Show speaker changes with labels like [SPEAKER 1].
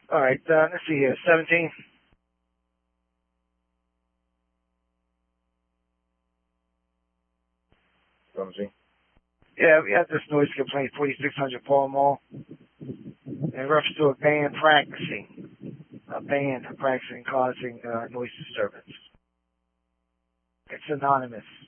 [SPEAKER 1] All right, let's see here. 17. Yeah, we had this noise complaint, 4600 Paul Mall, in reference to a band practicing. A band practicing causing noise disturbance. It's anonymous.